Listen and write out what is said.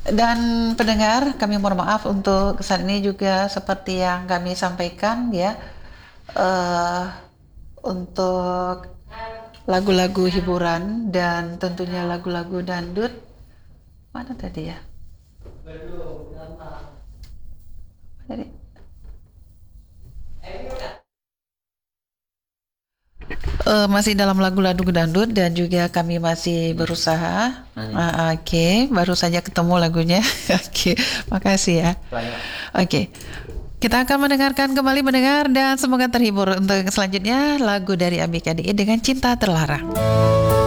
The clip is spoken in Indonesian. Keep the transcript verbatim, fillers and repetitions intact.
Dan pendengar, kami mohon maaf untuk kesan ini juga seperti yang kami sampaikan ya, uh, untuk lagu-lagu hiburan dan tentunya lagu-lagu dangdut. Mana tadi ya? Tadi. Uh, masih dalam lagu-lagu dangdut dan juga kami masih berusaha. Uh, Oke, okay. Baru saja ketemu lagunya. Oke, okay. Makasih ya. Oke, okay. Kita akan mendengarkan kembali mendengar dan semoga terhibur untuk selanjutnya lagu dari A B K D I dengan Cinta Terlarang.